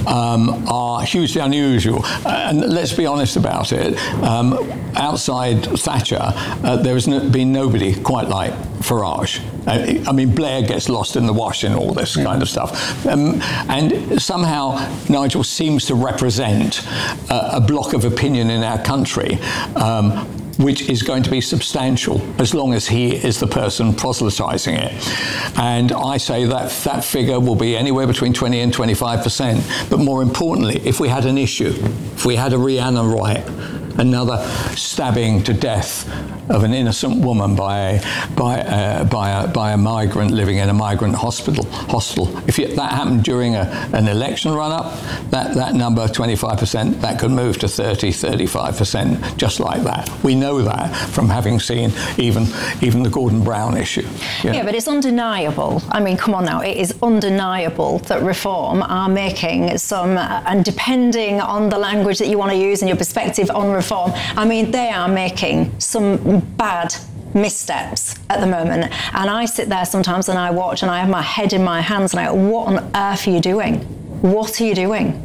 um, are hugely unusual. And let's be honest about it. Um, outside Thatcher, uh, there has no, been nobody quite like Farage. Uh, I mean, Blair gets lost in the wash in all this kind of stuff. Um, and somehow Nigel seems to represent uh, a block of opinion in our country, um, which is going to be substantial as long as he is the person proselytising it. And I say that that figure will be anywhere between twenty and twenty-five percent. But more importantly, if we had an issue, if we had a Rihanna riot, another stabbing to death of an innocent woman by a, by a, by a, by a migrant living in a migrant hospital. Hostel. If you, that happened during a, an election run-up, that, that number, twenty-five percent, that could move to thirty, thirty-five percent, just like that. We know that from having seen even even the Gordon Brown issue. Yeah. yeah, but it's undeniable. I mean, come on now, it is undeniable that Reform are making some, uh, and depending on the language that you want to use and your perspective on Reform, I mean, they are making some bad missteps at the moment. And I sit there sometimes and I watch and I have my head in my hands and I go, what on earth are you doing? What are you doing?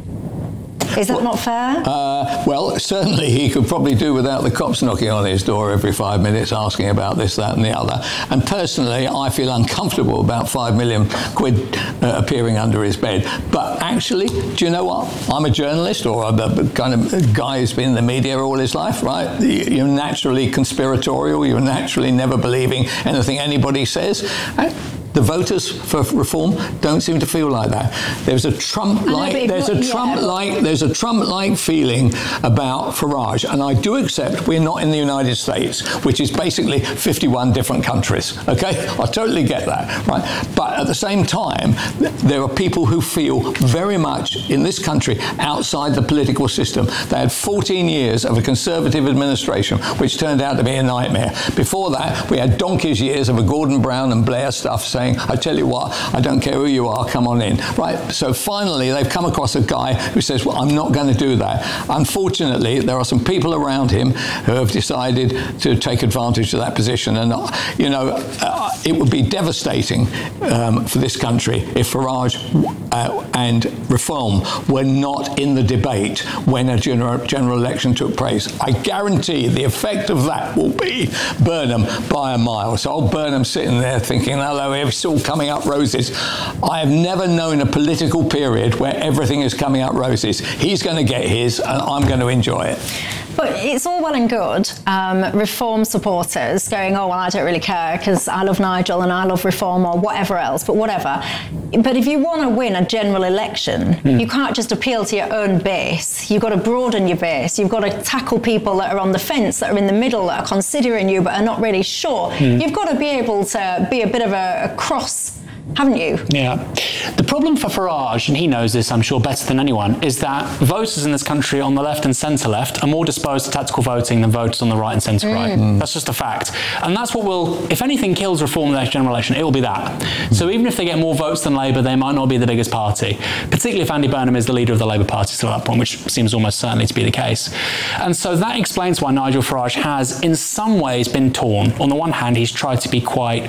Is that well, not fair? Uh, well, certainly he could probably do without the cops knocking on his door every five minutes asking about this, that and the other. And personally, I feel uncomfortable about five million quid uh, appearing under his bed. But actually, do you know what? I'm a journalist, or I'm a kind of guy who's been in the media all his life, right? You're naturally conspiratorial. You're naturally never believing anything anybody says. And the voters for Reform don't seem to feel like that. There's a Trump-like, there's a Trump-like, there's a Trump-like feeling about Farage, and I do accept we're not in the United States, which is basically fifty-one different countries. Okay, I totally get that, right? But at the same time, there are people who feel very much in this country outside the political system. They had fourteen years of a Conservative administration, which turned out to be a nightmare. Before that, we had donkey's years of a Gordon Brown and Blair stuff saying, I tell you what, I don't care who you are, come on in. Right, so finally they've come across a guy who says, well, I'm not going to do that. Unfortunately, there are some people around him who have decided to take advantage of that position. And, you know, uh, it would be devastating um, for this country if Farage uh, and Reform were not in the debate when a general, general election took place. I guarantee the effect of that will be Burnham by a mile. So old Burnham sitting there thinking, hello, it's all coming up roses. I have never known a political period where everything is coming up roses. He's going to get his, and I'm going to enjoy it. But it's all well and good, um, reform supporters going, oh, well, I don't really care because I love Nigel and I love reform or whatever else, but whatever. But if you want to win a general election, mm. you can't just appeal to your own base. You've got to broaden your base. You've got to tackle people that are on the fence, that are in the middle, that are considering you but are not really sure. Mm. You've got to be able to be a bit of a, a cross, haven't you? Yeah. The problem for Farage, and he knows this, I'm sure, better than anyone, is that voters in this country on the left and centre-left are more disposed to tactical voting than voters on the right and centre-right. Mm. That's just a fact. And that's what will, if anything kills reform in the next general election, it will be that. Mm. So even if they get more votes than Labour, they might not be the biggest party, particularly if Andy Burnham is the leader of the Labour Party still at that point, which seems almost certainly to be the case. And so that explains why Nigel Farage has, in some ways, been torn. On the one hand, he's tried to be quite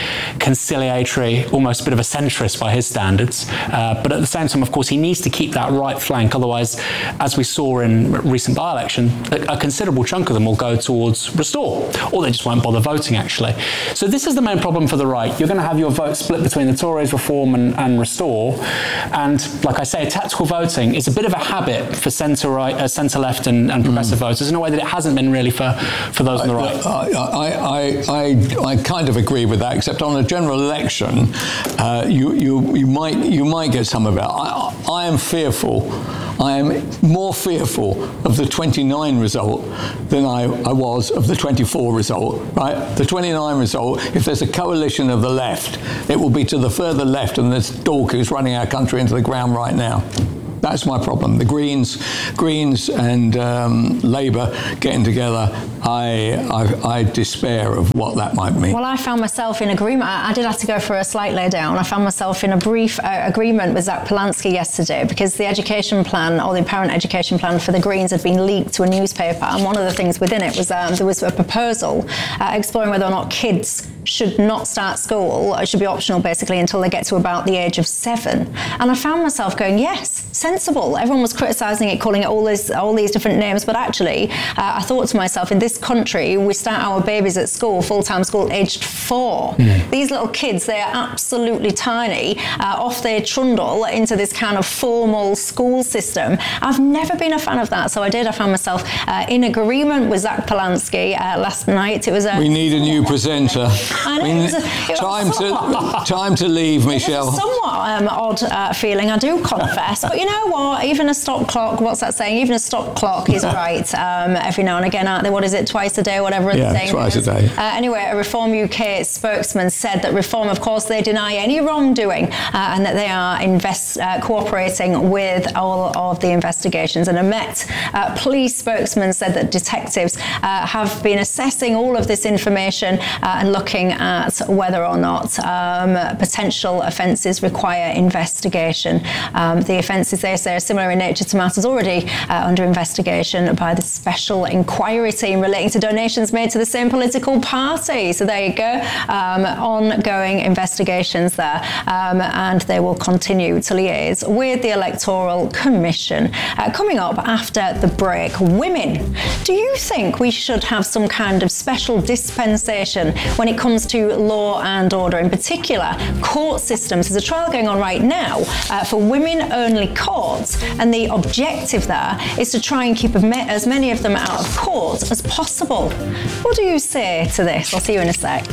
conciliatory, almost a bit of a centrist by his standards. Uh, but at the same time, of course, he needs to keep that right flank. Otherwise, as we saw in recent by-election, a, a considerable chunk of them will go towards Restore, or they just won't bother voting, actually. So this is the main problem for the right. You're going to have your vote split between the Tories, Reform and, and Restore. And like I say, tactical voting is a bit of a habit for centre-right, uh, centre-left and, and progressive mm. voters in a way that it hasn't been really for, for those on the right. I, I, I, I, I kind of agree with that, except on a general election, uh, you, you, you, might, you might get some of it. I, I am fearful. I am more fearful of the twenty-nine result than I, I was of the twenty-four result, right? The twenty-nine result, if there's a coalition of the left, it will be to the further left than this dork who's running our country into the ground right now. That's my problem. The Greens, Greens and um, Labour getting together, I, I, I despair of what that might mean. Well, I found myself in agreement. I, I did have to go for a slight lay down. I found myself in a brief uh, agreement with Zach Polanski yesterday because the education plan, or the apparent education plan for the Greens, had been leaked to a newspaper. And one of the things within it was um, there was a proposal uh, exploring whether or not kids should not start school. It should be optional, basically, until they get to about the age of seven. And I found myself going, yes, sensible. Everyone was criticising it, calling it all these, all these different names. But actually, uh, I thought to myself, in this country, we start our babies at school, full-time school, aged four. Mm. These little kids, they are absolutely tiny. Uh, off they trundle into this kind of formal school system. I've never been a fan of that. So I did. I found myself uh, in agreement with Zach Polanski uh, last night. It was a... We need a new presenter. I know, we it was a, it time, was to, time to leave, Michelle. It was a somewhat um, odd uh, feeling, I do confess. But you know what? Even a stop clock, what's that saying? Even a stop clock is right um, every now and again, aren't they? What is it? Twice a day, whatever yeah, the saying twice is. a day. Uh, anyway, a Reform U K spokesman said that Reform, of course, they deny any wrongdoing uh, and that they are invest, uh, cooperating with all of the investigations. And a Met uh, police spokesman said that detectives uh, have been assessing all of this information uh, and looking at whether or not um, potential offences require investigation. Um, the offences, they say, are similar in nature to matters already uh, under investigation by the Special Inquiry Team relating to donations made to the same political party. So there you go. Um, ongoing investigations there. Um, and they will continue to liaise with the Electoral Commission. Uh, coming up after the break, women. Do you think we should have some kind of special dispensation when it comes to law and order, in particular court systems? There's a trial going on right now uh, for women-only courts, and the objective there is to try and keep as many of them out of court as possible. What do you say to this? I'll see you in a sec.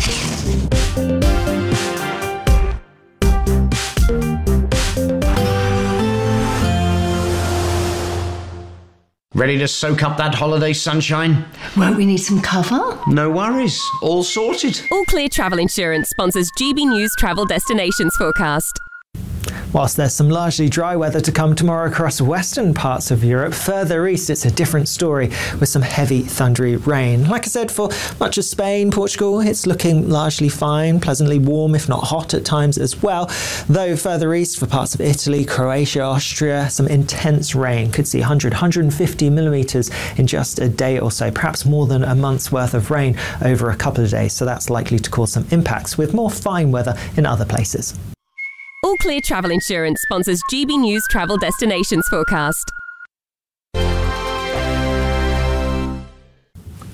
Ready to soak up that holiday sunshine? Won't we need some cover? No worries. All sorted. All Clear Travel Insurance sponsors G B News Travel Destinations Forecast. Whilst there's some largely dry weather to come tomorrow across western parts of Europe, further east it's a different story with some heavy thundery rain. Like I said, for much of Spain, Portugal, it's looking largely fine, pleasantly warm if not hot at times as well. Though further east for parts of Italy, Croatia, Austria, some intense rain. Could see one hundred, one hundred fifty millimetres in just a day or so, perhaps more than a month's worth of rain over a couple of days. So that's likely to cause some impacts with more fine weather in other places. All Clear Travel Insurance sponsors G B News Travel Destinations Forecast.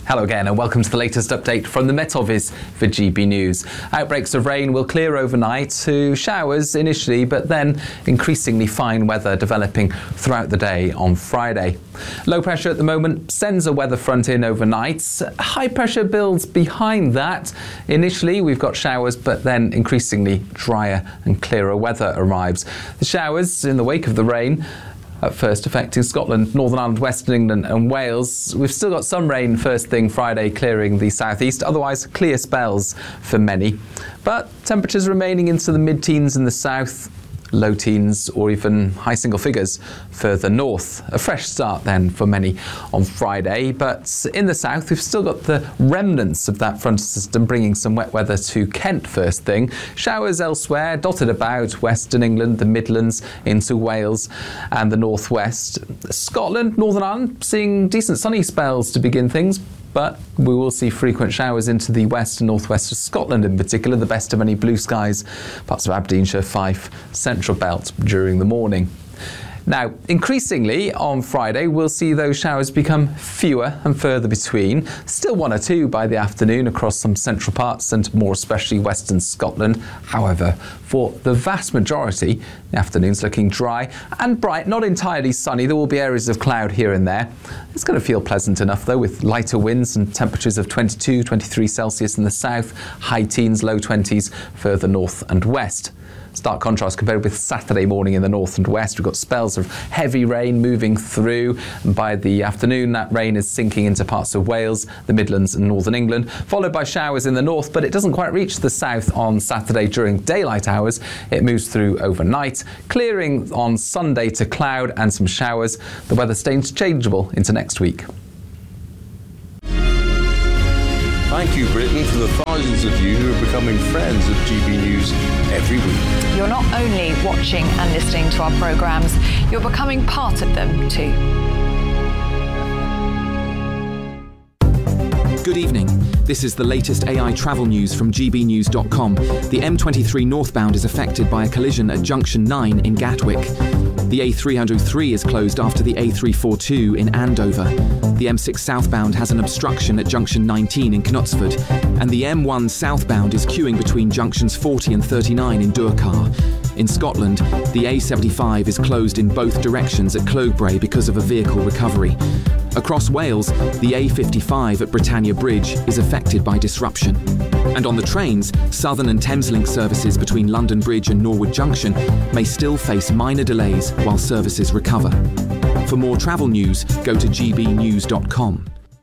Hello again and welcome to the latest update from the Met Office for G B News. Outbreaks of rain will clear overnight to showers initially, but then increasingly fine weather developing throughout the day on Friday. Low pressure at the moment sends a weather front in overnight. High pressure builds behind that. Initially we've got showers, but then increasingly drier and clearer weather arrives. The showers in the wake of the rain at first affecting Scotland, Northern Ireland, Western England and Wales. We've still got some rain first thing Friday clearing the southeast, otherwise clear spells for many. But temperatures remaining into the mid-teens in the south, low teens or even high single figures further north. A fresh start then for many on Friday, but in the south we've still got the remnants of that frontal system bringing some wet weather to Kent first thing. Showers elsewhere dotted about Western England, the Midlands into Wales and the northwest. Scotland, Northern Ireland seeing decent sunny spells to begin things, but we will see frequent showers into the west and northwest of Scotland in particular, the best of any blue skies, parts of Aberdeenshire, Fife, Central Belt during the morning. Now, increasingly on Friday, we'll see those showers become fewer and further between. Still one or two by the afternoon across some central parts and more especially western Scotland. However, for the vast majority, the afternoon's looking dry and bright, not entirely sunny. There will be areas of cloud here and there. It's going to feel pleasant enough though, with lighter winds and temperatures of twenty-two, twenty-three Celsius in the south, high teens, low twenties further north and west. Stark contrast compared with Saturday morning in the north and west. We've got spells of heavy rain moving through, and by the afternoon that rain is sinking into parts of Wales, the Midlands and northern England, followed by showers in the north, but it doesn't quite reach the south on Saturday during daylight hours. It moves through overnight, clearing on Sunday to cloud and some showers. The weather stays changeable into next week. Thank you, Britain, for the thousands of you who are becoming friends of G B News every week. You're not only watching and listening to our programmes, you're becoming part of them too. Good evening. This is the latest A I travel news from G B news dot com. The M twenty-three northbound is affected by a collision at Junction nine in Gatwick. The A three oh three is closed after the A three forty-two in Andover. The M six southbound has an obstruction at Junction nineteen in Knutsford. And the M one southbound is queuing between Junctions forty and thirty-nine in Durcar. In Scotland, the A seventy-five is closed in both directions at Cloghbray because of a vehicle recovery. Across Wales, the A fifty-five at Britannia Bridge is affected by disruption. And on the trains, Southern and Thameslink services between London Bridge and Norwood Junction may still face minor delays while services recover. For more travel news, go to G B news dot com.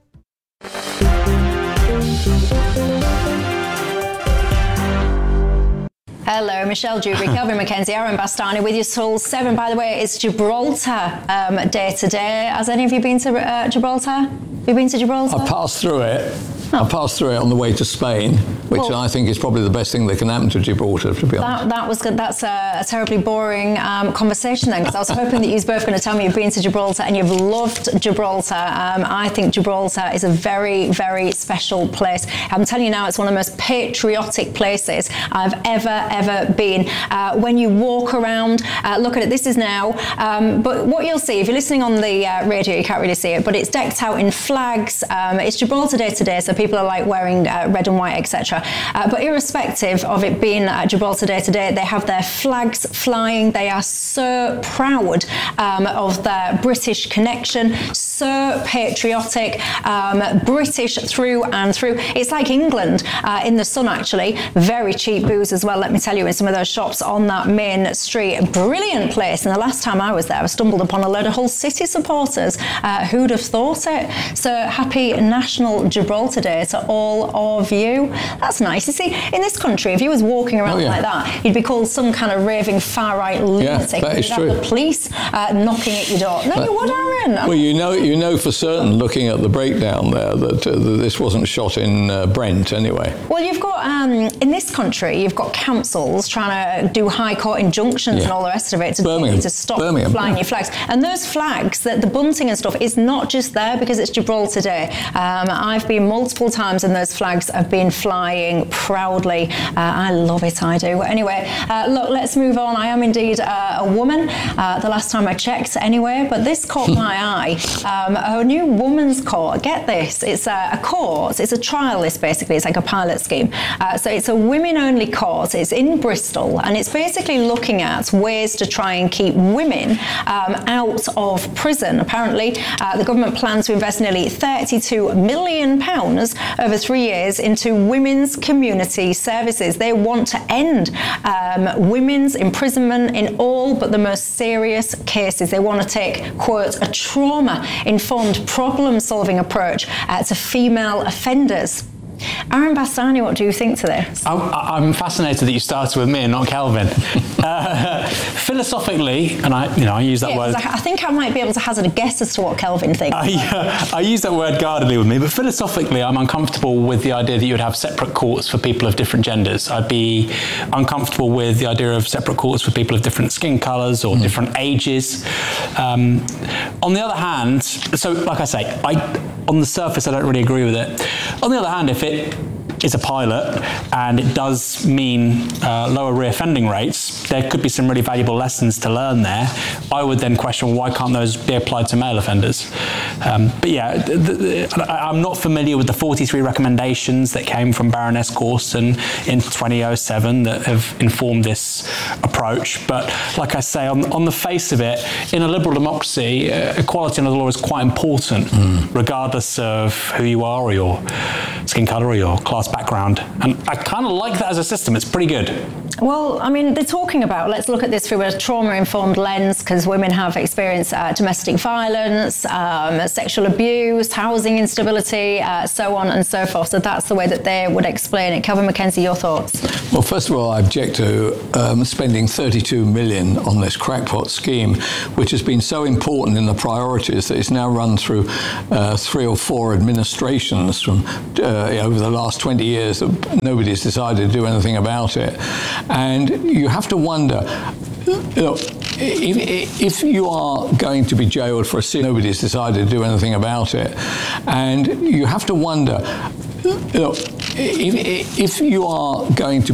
Hello, Michelle Dewberry, Kelvin Mackenzie, Aaron Bastani with you till seven. By the way, it's Gibraltar um, day today. Has any of you been to uh, Gibraltar? Have you been to Gibraltar? I passed through it. I passed through it on the way to Spain, which well, I think is probably the best thing that can happen to Gibraltar, to be honest. That, that was good. That's a, a terribly boring um, conversation then, because I was hoping that you were both going to tell me you've been to Gibraltar and you've loved Gibraltar. Um, I think Gibraltar is a very, very special place. I'm telling you now, it's one of the most patriotic places I've ever, ever been. Uh, when you walk around, uh, look at it, this is now, um, but what you'll see, if you're listening on the uh, radio, you can't really see it, but it's decked out in flags. Um, it's Gibraltar Day today, so people are like wearing uh, red and white, et cetera. Uh, but irrespective of it being uh, Gibraltar Day today, they have their flags flying. They are so proud um, of their British connection, so patriotic, um, British through and through. It's like England uh, in the sun, actually. Very cheap booze as well, let me tell you, in some of those shops on that main street. A brilliant place. And the last time I was there, I stumbled upon a load of Hull City supporters. Uh, who'd have thought it? So happy National Gibraltar Day to all of you. That's nice. You see, in this country, if you was walking around oh, yeah. like that, you'd be called some kind of raving far-right lunatic. Yeah, that is you'd true. have the police uh, knocking at your door. No, but, you would, Aaron. Well, you know, you know for certain, looking at the breakdown there, that, uh, that this wasn't shot in uh, Brent anyway. Well, you've got, um, in this country, you've got councils trying to do high court injunctions yeah. and all the rest of it to, Birmingham. to stop Birmingham. flying your flags. And those flags, the, the bunting and stuff, is not just there because it's Gibraltar Day. Um, I've been multiple times and those flags have been flying proudly. Uh, I love it, I do. Anyway, uh, look, let's move on. I am indeed uh, a woman, uh, the last time I checked anyway, but this caught my my eye. Um, a new women's court. Get this. It's a, a court. It's a trialist, basically. It's like a pilot scheme. Uh, so it's a women-only court. It's in Bristol, and it's basically looking at ways to try and keep women um, out of prison. Apparently, uh, the government plans to invest nearly thirty-two million pounds over three years into women's community services. They want to end um, women's imprisonment in all but the most serious cases. They want to take, quote, a trauma-informed problem-solving approach uh, to female offenders. Aaron Bastani, what do you think to this? I'm, I'm fascinated that you started with me and not Kelvin. uh, philosophically, and I, you know, I use that yeah, word. I, I think I might be able to hazard a guess as to what Kelvin thinks. I, uh, I use that word guardedly with me, but philosophically, I'm uncomfortable with the idea that you would have separate courts for people of different genders. I'd be uncomfortable with the idea of separate courts for people of different skin colours or mm. different ages. Um, on the other hand, so like I say, I, on the surface, I don't really agree with it. On the other hand, if it is a pilot and it does mean uh, lower reoffending rates, there could be some really valuable lessons to learn there. I would then question why can't those be applied to male offenders? Um, but yeah, the, the, I'm not familiar with the forty-three recommendations that came from Baroness Corson in twenty oh seven that have informed this approach. But like I say, on, on the face of it, in a liberal democracy, uh, equality under the law is quite important, mm. regardless of who you are or your skin colour or your class background. And I kind of like that as a system. It's pretty good. Well, I mean, they're talking about, let's look at this through a trauma-informed lens, because women have experienced uh, domestic violence, um, sexual abuse, housing instability, uh, so on and so forth. So that's the way that they would explain it. Kelvin MacKenzie, your thoughts? Well, first of all, I object to um, spending thirty-two million on this crackpot scheme, which has been so important in the priorities that it's now run through uh, three or four administrations from uh, over the last twenty years. Nobody's decided to do anything about it. And you have to wonder, you know, if, if you are going to be jailed for a sin, nobody's decided to do anything about it. And you have to wonder, you know, if, if you are going to